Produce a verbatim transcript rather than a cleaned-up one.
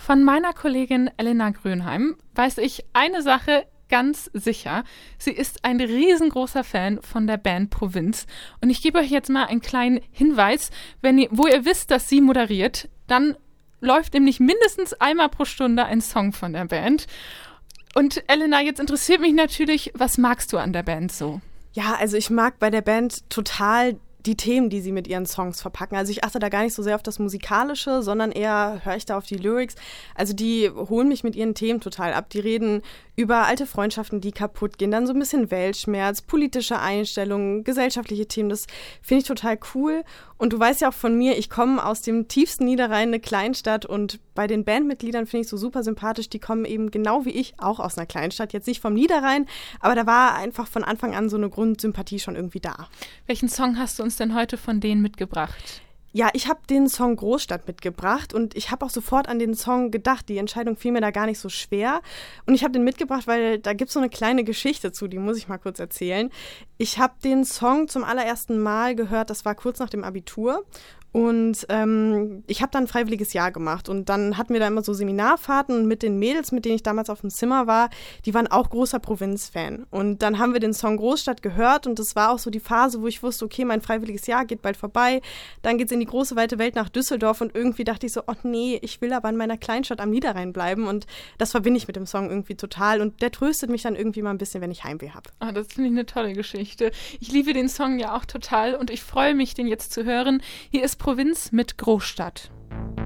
Von meiner Kollegin Elena Grönheim weiß ich eine Sache ganz sicher. Sie ist ein riesengroßer Fan von der Band Provinz. Und ich gebe euch jetzt mal einen kleinen Hinweis. Wenn ihr, wo ihr wisst, dass sie moderiert, dann läuft nämlich mindestens einmal pro Stunde ein Song von der Band. Und Elena, jetzt interessiert mich natürlich, was magst du an der Band so? Ja, also ich mag bei der Band total die Themen, die sie mit ihren Songs verpacken. Also ich achte da gar nicht so sehr auf das Musikalische, sondern eher höre ich da auf die Lyrics. Also die holen mich mit ihren Themen total ab. Die reden über alte Freundschaften, die kaputt gehen, dann so ein bisschen Weltschmerz, politische Einstellungen, gesellschaftliche Themen. Das finde ich total cool. Und du weißt ja auch von mir, ich komme aus dem tiefsten Niederrhein, eine Kleinstadt, und bei den Bandmitgliedern finde ich so super sympathisch, die kommen eben genau wie ich auch aus einer Kleinstadt, jetzt nicht vom Niederrhein, aber da war einfach von Anfang an so eine Grundsympathie schon irgendwie da. Welchen Song hast du uns denn heute von denen mitgebracht? Ja, ich habe den Song Großstadt mitgebracht und ich habe auch sofort an den Song gedacht. Die Entscheidung fiel mir da gar nicht so schwer. Und ich habe den mitgebracht, weil da gibt es so eine kleine Geschichte zu, die muss ich mal kurz erzählen. Ich habe den Song zum allerersten Mal gehört, das war kurz nach dem Abitur. Und ähm, ich habe dann ein freiwilliges Jahr gemacht und dann hatten wir da immer so Seminarfahrten und mit den Mädels, mit denen ich damals auf dem Zimmer war, die waren auch großer Provinz-Fan. Und dann haben wir den Song Großstadt gehört und das war auch so die Phase, wo ich wusste, okay, mein freiwilliges Jahr geht bald vorbei, dann geht's in die große, weite Welt nach Düsseldorf und irgendwie dachte ich so, oh nee, ich will aber in meiner Kleinstadt am Niederrhein bleiben und das verbinde ich mit dem Song irgendwie total und der tröstet mich dann irgendwie mal ein bisschen, wenn ich Heimweh habe. Ah, das finde ich eine tolle Geschichte. Ich liebe den Song ja auch total und ich freue mich, den jetzt zu hören. Hier ist Provinz mit Großstadt.